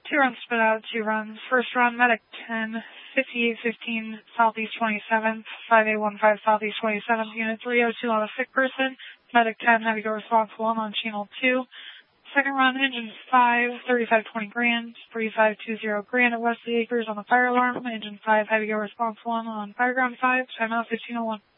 2 runs spit out, 2 runs. First run, medic 10, 5815 Southeast 27th, 5815 Southeast 27th, Unit 302 on a sick person. Medic 10, heavy go response 1 on channel 2. Second run, engine 5, 3520 Grand, 3520 Grand at Wesley Acres on the fire alarm. Engine 5, heavy go response 1 on fireground 5, timeout 1501.